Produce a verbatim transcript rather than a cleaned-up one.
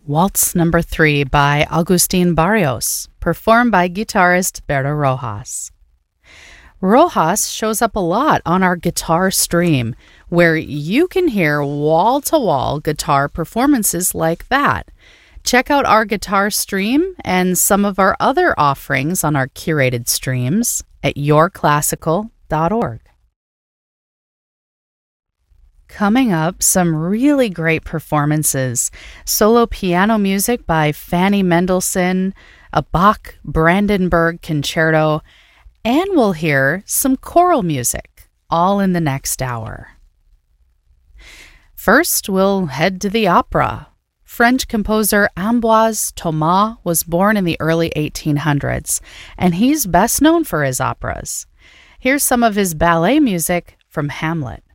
Waltz Number three by Agustin Barrios, performed by guitarist Berto Rojas. Rojas shows up a lot on our guitar stream, where you can hear wall-to-wall guitar performances like that. Check out our guitar stream and some of our other offerings on our curated streams at your classical dot org. Coming up, some really great performances. Solo piano music by Fanny Mendelssohn, a Bach Brandenburg concerto, and we'll hear some choral music, all in the next hour. First, we'll head to the opera. French composer Ambroise Thomas was born in the early eighteen hundreds, and he's best known for his operas. Here's some of his ballet music from Hamlet.